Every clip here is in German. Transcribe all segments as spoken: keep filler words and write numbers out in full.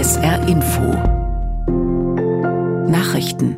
S R Info Nachrichten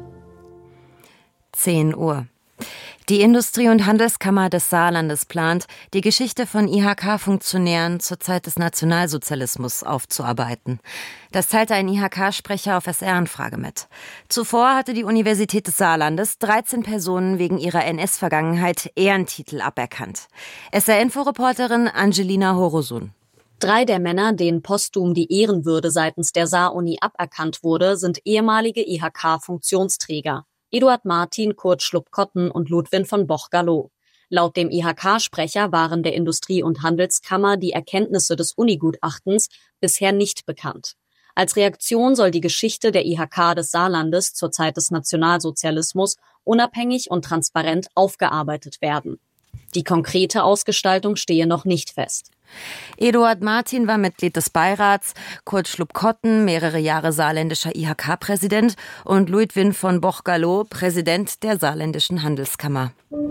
zehn Uhr. Die Industrie- und Handelskammer des Saarlandes plant, die Geschichte von I H K-Funktionären zur Zeit des Nationalsozialismus aufzuarbeiten. Das teilte ein I H K-Sprecher auf S R-Anfrage mit. Zuvor hatte die Universität des Saarlandes dreizehn Personen wegen ihrer N S-Vergangenheit Ehrentitel aberkannt. S R-Info-Reporterin Angelina Horosun. Drei der Männer, denen posthum die Ehrenwürde seitens der Saar-Uni aberkannt wurde, sind ehemalige I H K-Funktionsträger. Eduard Martin, Kurt Schlupp-Kotten und Ludwin von Boch-Gallo. Laut dem I H K-Sprecher waren der Industrie- und Handelskammer die Erkenntnisse des Uni-Gutachtens bisher nicht bekannt. Als Reaktion soll die Geschichte der I H K des Saarlandes zur Zeit des Nationalsozialismus unabhängig und transparent aufgearbeitet werden. Die konkrete Ausgestaltung stehe noch nicht fest. Eduard Martin war Mitglied des Beirats, Kurt Schlupp-Kotten mehrere Jahre saarländischer I H K-Präsident und Ludwin von Boch-Gallo Präsident der saarländischen Handelskammer.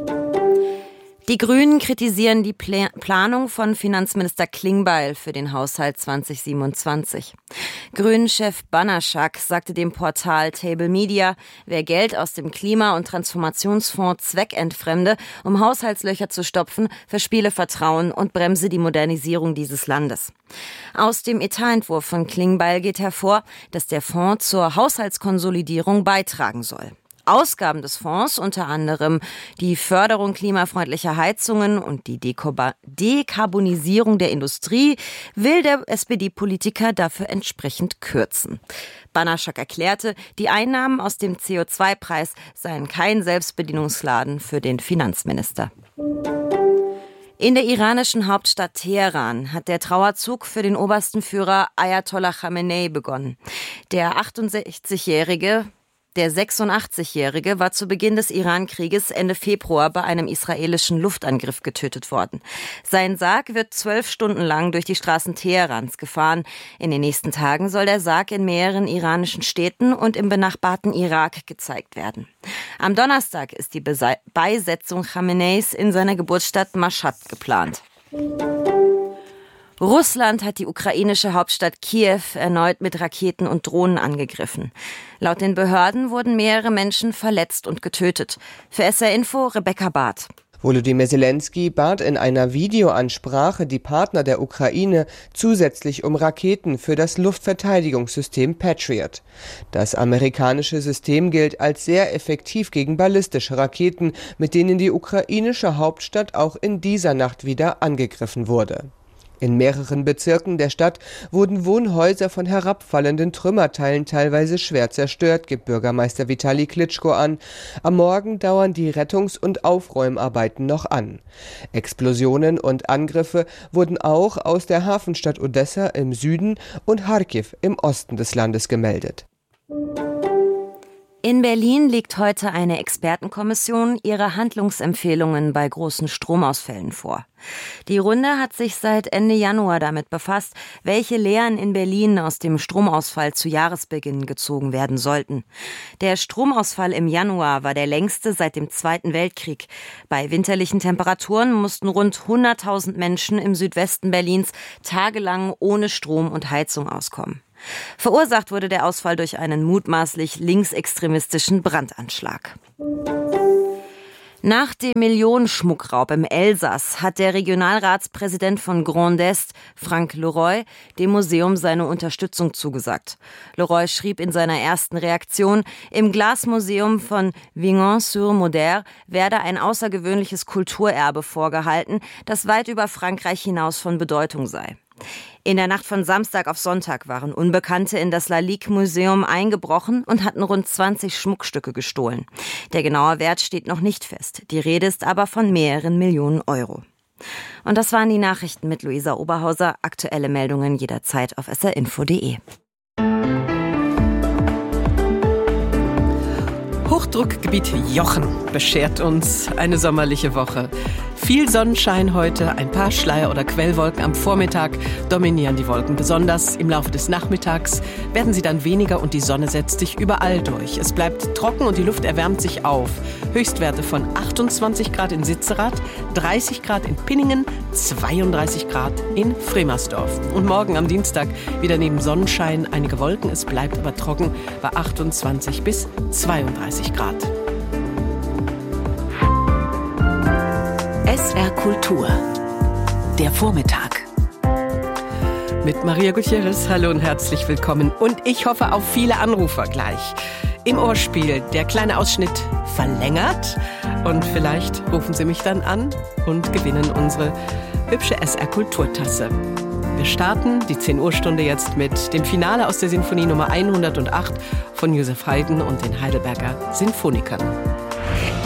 Die Grünen kritisieren die Pla- Planung von Finanzminister Klingbeil für den Haushalt zwanzig siebenundzwanzig. Grünen-Chef Banaschak sagte dem Portal Table Media, wer Geld aus dem Klima- und Transformationsfonds zweckentfremde, um Haushaltslöcher zu stopfen, verspiele Vertrauen und bremse die Modernisierung dieses Landes. Aus dem Etatentwurf von Klingbeil geht hervor, dass der Fonds zur Haushaltskonsolidierung beitragen soll. Ausgaben des Fonds, unter anderem die Förderung klimafreundlicher Heizungen und die Dekoba- Dekarbonisierung der Industrie, will der S P D-Politiker dafür entsprechend kürzen. Banaschak erklärte, die Einnahmen aus dem C O zwei Preis seien kein Selbstbedienungsladen für den Finanzminister. In der iranischen Hauptstadt Teheran hat der Trauerzug für den obersten Führer Ayatollah Khamenei begonnen. Der achtundsechzigjährige Der sechsundachtzigjährige war zu Beginn des Iran-Krieges Ende Februar bei einem israelischen Luftangriff getötet worden. Sein Sarg wird zwölf Stunden lang durch die Straßen Teherans gefahren. In den nächsten Tagen soll der Sarg in mehreren iranischen Städten und im benachbarten Irak gezeigt werden. Am Donnerstag ist die Bese- Beisetzung Khameneis in seiner Geburtsstadt Mashhad geplant. Russland hat die ukrainische Hauptstadt Kiew erneut mit Raketen und Drohnen angegriffen. Laut den Behörden wurden mehrere Menschen verletzt und getötet. Für S R Info Rebecca Barth. Volodymyr Zelensky bat in einer Videoansprache die Partner der Ukraine zusätzlich um Raketen für das Luftverteidigungssystem Patriot. Das amerikanische System gilt als sehr effektiv gegen ballistische Raketen, mit denen die ukrainische Hauptstadt auch in dieser Nacht wieder angegriffen wurde. In mehreren Bezirken der Stadt wurden Wohnhäuser von herabfallenden Trümmerteilen teilweise schwer zerstört, gibt Bürgermeister Vitali Klitschko an. Am Morgen dauern die Rettungs- und Aufräumarbeiten noch an. Explosionen und Angriffe wurden auch aus der Hafenstadt Odessa im Süden und Charkiw im Osten des Landes gemeldet. In Berlin legt heute eine Expertenkommission ihre Handlungsempfehlungen bei großen Stromausfällen vor. Die Runde hat sich seit Ende Januar damit befasst, welche Lehren in Berlin aus dem Stromausfall zu Jahresbeginn gezogen werden sollten. Der Stromausfall im Januar war der längste seit dem Zweiten Weltkrieg. Bei winterlichen Temperaturen mussten rund hunderttausend Menschen im Südwesten Berlins tagelang ohne Strom und Heizung auskommen. Verursacht wurde der Ausfall durch einen mutmaßlich linksextremistischen Brandanschlag. Nach dem Millionenschmuckraub im Elsass hat der Regionalratspräsident von Grand Est, Franck Leroy, dem Museum seine Unterstützung zugesagt. Leroy schrieb in seiner ersten Reaktion, im Glasmuseum von Vignan-sur-Moder werde ein außergewöhnliches Kulturerbe vorgehalten, das weit über Frankreich hinaus von Bedeutung sei. In der Nacht von Samstag auf Sonntag waren Unbekannte in das Lalique-Museum eingebrochen und hatten rund zwanzig Schmuckstücke gestohlen. Der genaue Wert steht noch nicht fest. Die Rede ist aber von mehreren Millionen Euro. Und das waren die Nachrichten mit Luisa Oberhauser. Aktuelle Meldungen jederzeit auf s r info punkt d e. Hochdruckgebiet Jochen beschert uns eine sommerliche Woche. Viel Sonnenschein heute, ein paar Schleier- oder Quellwolken am Vormittag dominieren die Wolken. Besonders im Laufe des Nachmittags werden sie dann weniger und die Sonne setzt sich überall durch. Es bleibt trocken und die Luft erwärmt sich auf. Höchstwerte von achtundzwanzig Grad in Sitzerath, dreißig Grad in Pinningen, zweiunddreißig Grad in Fremersdorf. Und morgen am Dienstag wieder neben Sonnenschein einige Wolken. Es bleibt aber trocken bei achtundzwanzig bis zweiunddreißig Grad. S R Kultur. Der Vormittag. Mit Maria Gutierrez. Hallo und herzlich willkommen. Und ich hoffe auf viele Anrufer gleich. Im Ohrspiel der kleine Ausschnitt verlängert. Und vielleicht rufen Sie mich dann an und gewinnen unsere hübsche S R Kulturtasse. Wir starten die zehn Uhr Stunde jetzt mit dem Finale aus der Sinfonie Nummer hundertacht von Joseph Haydn und den Heidelberger Sinfonikern.